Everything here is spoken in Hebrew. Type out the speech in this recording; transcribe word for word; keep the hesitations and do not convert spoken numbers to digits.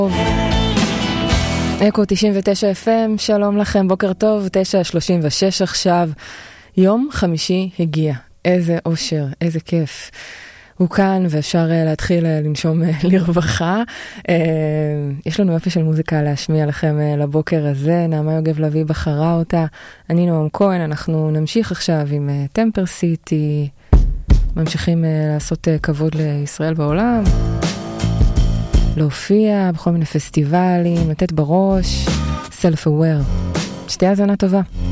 אקו תשעים ותשע אף אם, שלום לכם, בוקר טוב, תשע שלושים ושש עכשיו, יום חמישי הגיע, איזה אושר, איזה כיף. הוא כאן ואפשר להתחיל לנשום לרווחה. יש לנו יופי של מוזיקה להשמיע לכם לבוקר הזה, נעמה יוגב לוי בחרה אותה, אני נועם כהן, אנחנו נמשיך עכשיו עם טמפר סיטי, ממשיכים לעשות כבוד לישראל בעולם, להופיע בכל מיני פסטיבלים, לתת בראש, self-aware. שתהיה האזנה טובה.